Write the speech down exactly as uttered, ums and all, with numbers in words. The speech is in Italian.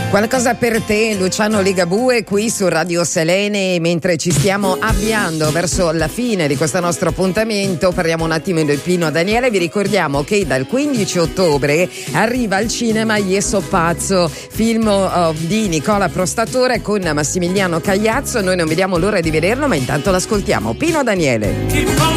Qualcosa per te, Luciano Ligabue qui su Radio Selene. Mentre ci stiamo avviando verso la fine di questo nostro appuntamento, parliamo un attimo di Pino Daniele. Vi ricordiamo che dal quindici ottobre arriva al cinema Ieso Pazzo, film uh, di Nicola Prostatore con Massimiliano Cagliazzo. Noi non vediamo l'ora di vederlo, ma intanto l'ascoltiamo. Pino Daniele.